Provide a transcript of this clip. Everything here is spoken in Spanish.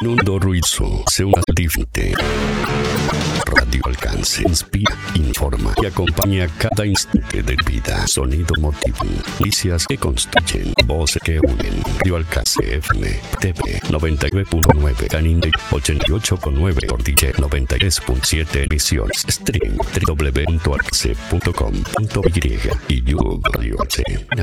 Nundo Ruizo, se una diferente. Radio Alcance inspira, informa y acompaña cada instante de vida. Sonido motivo, noticias que construyen, voces que unen. Radio Alcance FM, TV 99.9, Caninde 88.9, Ordille 93.7, Visiones, Stream www.alcance.com.y y YouTube Radio Alcance.